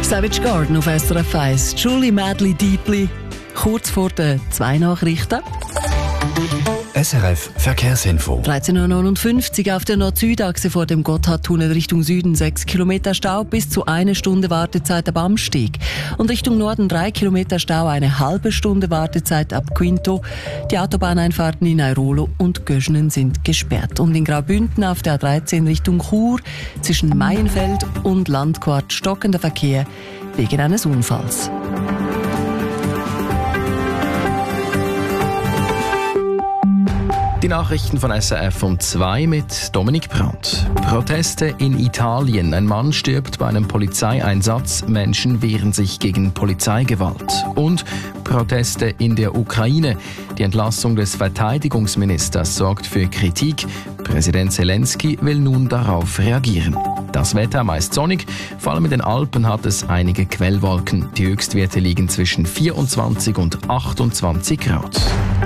Savage Garden auf SRF 1. Julie Madly Deeply. Kurz vor den 2 Nachrichten. SRF Verkehrsinfo. 13.59 Uhr auf der Nord-Süd-Achse vor dem Gotthardtunnel Richtung Süden 6 Kilometer Stau, bis zu 1 Stunde Wartezeit ab Amsteg. Und Richtung Norden 3 Kilometer Stau, eine halbe Stunde Wartezeit ab Quinto. Die Autobahneinfahrten in Airolo und Göschenen sind gesperrt. Und in Graubünden auf der A13 Richtung Chur zwischen Maienfeld und Landquart stockender Verkehr wegen eines Unfalls. Die Nachrichten von SRF um 2 mit Dominik Brandt. Proteste in Italien. Ein Mann stirbt bei einem Polizeieinsatz. Menschen wehren sich gegen Polizeigewalt. Und Proteste in der Ukraine. Die Entlassung des Verteidigungsministers sorgt für Kritik. Präsident Zelensky will nun darauf reagieren. Das Wetter meist sonnig. Vor allem in den Alpen hat es einige Quellwolken. Die Höchstwerte liegen zwischen 24 und 28 Grad.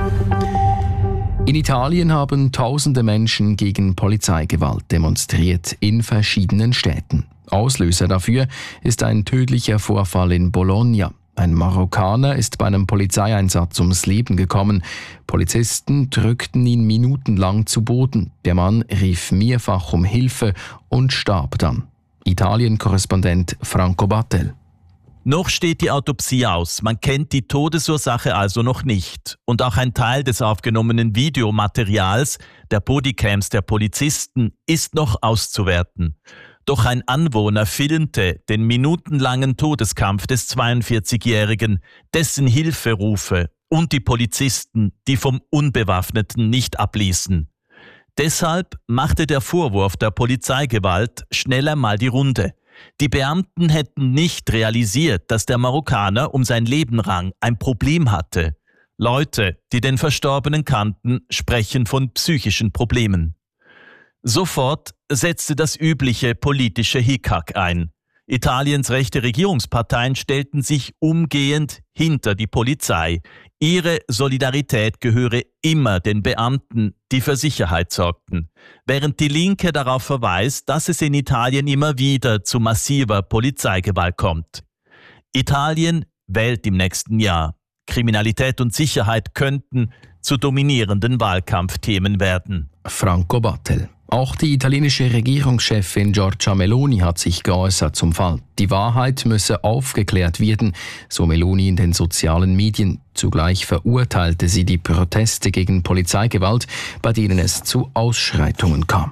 In Italien haben tausende Menschen gegen Polizeigewalt demonstriert in verschiedenen Städten. Auslöser dafür ist ein tödlicher Vorfall in Bologna. Ein Marokkaner ist bei einem Polizeieinsatz ums Leben gekommen. Polizisten drückten ihn minutenlang zu Boden. Der Mann rief mehrfach um Hilfe und starb dann. Italien-Korrespondent Franco Battel. Noch steht die Autopsie aus. Man kennt die Todesursache also noch nicht. Und auch ein Teil des aufgenommenen Videomaterials, der Bodycams der Polizisten, ist noch auszuwerten. Doch ein Anwohner filmte den minutenlangen Todeskampf des 42-Jährigen, dessen Hilferufe und die Polizisten, die vom Unbewaffneten nicht abließen. Deshalb machte der Vorwurf der Polizeigewalt schneller mal die Runde. Die Beamten hätten nicht realisiert, dass der Marokkaner um sein Leben rang, ein Problem hatte. Leute, die den Verstorbenen kannten, sprechen von psychischen Problemen. Sofort setzte das übliche politische Hickhack ein. Italiens rechte Regierungsparteien stellten sich umgehend hinter die Polizei. Ihre Solidarität gehöre immer den Beamten, die für Sicherheit sorgten. Während die Linke darauf verweist, dass es in Italien immer wieder zu massiver Polizeigewalt kommt. Italien wählt im nächsten Jahr. Kriminalität und Sicherheit könnten zu dominierenden Wahlkampfthemen werden. Franco Battel. Auch die italienische Regierungschefin Giorgia Meloni hat sich geäußert zum Fall. Die Wahrheit müsse aufgeklärt werden, so Meloni in den sozialen Medien. Zugleich verurteilte sie die Proteste gegen Polizeigewalt, bei denen es zu Ausschreitungen kam.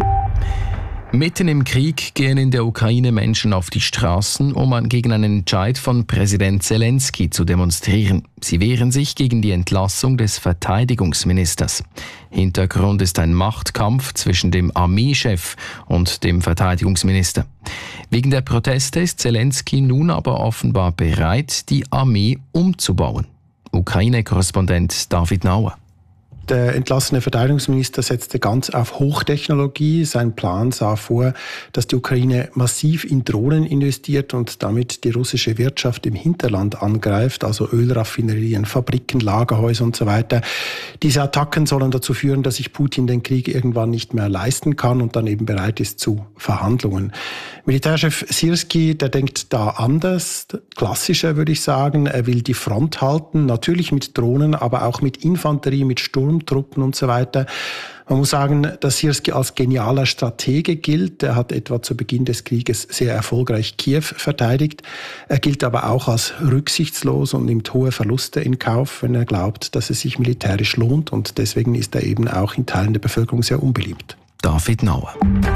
Mitten im Krieg gehen in der Ukraine Menschen auf die Straßen, um gegen einen Entscheid von Präsident Zelensky zu demonstrieren. Sie wehren sich gegen die Entlassung des Verteidigungsministers. Hintergrund ist ein Machtkampf zwischen dem Armeechef und dem Verteidigungsminister. Wegen der Proteste ist Zelensky nun aber offenbar bereit, die Armee umzubauen. Ukraine-Korrespondent David Nauer. Der entlassene Verteidigungsminister setzte ganz auf Hochtechnologie. Sein Plan sah vor, dass die Ukraine massiv in Drohnen investiert und damit die russische Wirtschaft im Hinterland angreift, also Ölraffinerien, Fabriken, Lagerhäuser und so weiter. Diese Attacken sollen dazu führen, dass sich Putin den Krieg irgendwann nicht mehr leisten kann und dann eben bereit ist zu Verhandlungen. Militärchef Syrski, der denkt da anders, klassischer würde ich sagen. Er will die Front halten, natürlich mit Drohnen, aber auch mit Infanterie, mit Sturmtruppen und so weiter. Man muss sagen, dass Syrski als genialer Stratege gilt. Er hat etwa zu Beginn des Krieges sehr erfolgreich Kiew verteidigt. Er gilt aber auch als rücksichtslos und nimmt hohe Verluste in Kauf, wenn er glaubt, dass es sich militärisch lohnt. Und deswegen ist er eben auch in Teilen der Bevölkerung sehr unbeliebt. David Nauer.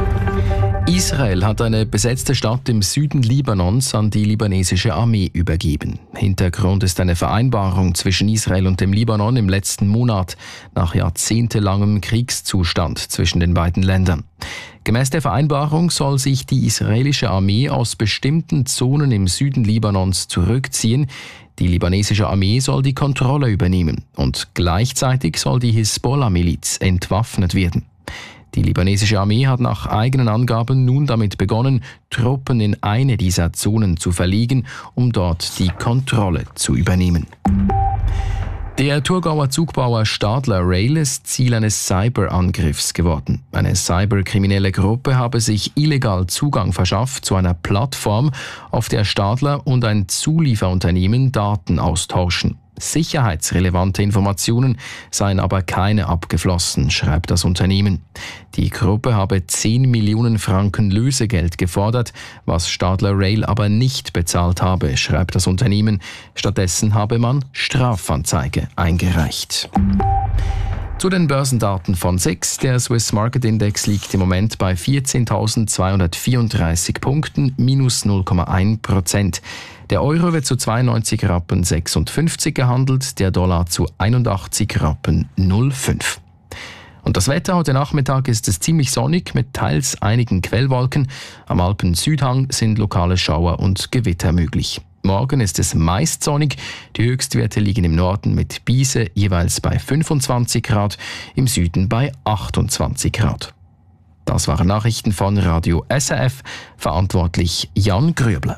Israel hat eine besetzte Stadt im Süden Libanons an die libanesische Armee übergeben. Hintergrund ist eine Vereinbarung zwischen Israel und dem Libanon im letzten Monat nach jahrzehntelangem Kriegszustand zwischen den beiden Ländern. Gemäß der Vereinbarung soll sich die israelische Armee aus bestimmten Zonen im Süden Libanons zurückziehen. Die libanesische Armee soll die Kontrolle übernehmen und gleichzeitig soll die Hisbollah-Miliz entwaffnet werden. Die libanesische Armee hat nach eigenen Angaben nun damit begonnen, Truppen in eine dieser Zonen zu verlegen, um dort die Kontrolle zu übernehmen. Der Thurgauer Zugbauer Stadler Rail ist Ziel eines Cyberangriffs geworden. Eine cyberkriminelle Gruppe habe sich illegal Zugang verschafft zu einer Plattform, auf der Stadler und ein Zulieferunternehmen Daten austauschen. Sicherheitsrelevante Informationen seien aber keine abgeflossen, schreibt das Unternehmen. Die Gruppe habe 10 Millionen Franken Lösegeld gefordert, was Stadler Rail aber nicht bezahlt habe, schreibt das Unternehmen. Stattdessen habe man Strafanzeige eingereicht. Zu den Börsendaten von SIX. Der Swiss Market Index liegt im Moment bei 14.234 Punkten, minus 0,1%. Der Euro wird zu 92,56 Rappen gehandelt, der Dollar zu 81,05 Rappen. Und das Wetter heute Nachmittag ist es ziemlich sonnig mit teils einigen Quellwolken. Am Alpen-Südhang sind lokale Schauer und Gewitter möglich. Morgen ist es meist sonnig. Die Höchstwerte liegen im Norden mit Biese jeweils bei 25 Grad, im Süden bei 28 Grad. Das waren Nachrichten von Radio SRF, verantwortlich Jan Grüble.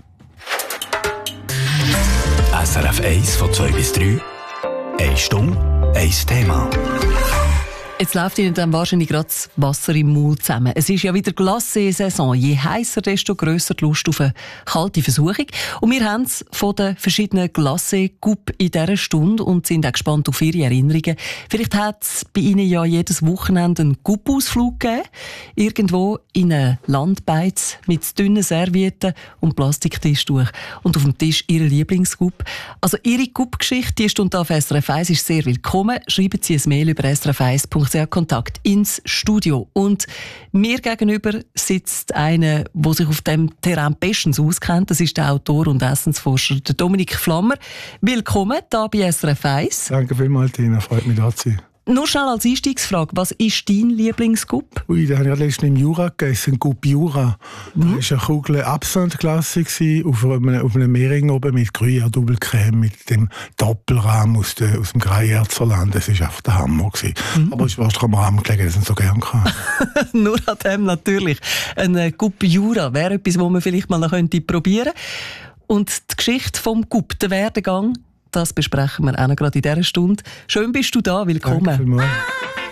SRF 1 von 2 bis 3. 1 Stunde, 1 Thema. Jetzt läuft Ihnen dann wahrscheinlich gerade das Wasser im Maul zusammen. Es ist ja wieder Glacé-Saison. Je heißer, desto grösser die Lust auf eine kalte Versuchung. Und wir haben es von den verschiedenen Glacé-Coupes in dieser Stunde und sind auch gespannt auf Ihre Erinnerungen. Vielleicht hat es bei Ihnen ja jedes Wochenende einen Coupe-Ausflug gegeben. Irgendwo in eine Landbeiz mit dünnen Servietten und Plastiktischtuch. Und auf dem Tisch Ihre Lieblingscoupe. Also Ihre Coupe-Geschichte, die Stunde auf SRF 1 ist sehr willkommen. Schreiben Sie ein Mail über srf1.ch Kontakt ins Studio. Und mir gegenüber sitzt einer, der sich auf dem Terrain bestens auskennt. Das ist der Autor und Essensforscher der Dominik Flammer. Willkommen hier bei SRF 1. Danke vielmals, Tina. Freut mich, da zu sein. Nur schnell als Einstiegsfrage, was ist dein Lieblingscup? Ui, da habe ich letztens im Jura gegessen, Coupe Jura. Das war eine Kugel Absinthe-Klasse auf einem Mehring oben mit Gruyère Double Crème, mit dem Doppelrahm aus dem Greierzerland. Das war einfach der Hammer. Aber es war am Rahmen gelegen, das sind so gern gehabt. Nur an dem natürlich. Ein Coupe Jura wäre etwas, was man vielleicht mal noch probieren könnte. Und die Geschichte vom Coupe, der Werdegang, das besprechen wir auch noch gerade in dieser Stunde. Schön bist du da, willkommen. Danke vielmals.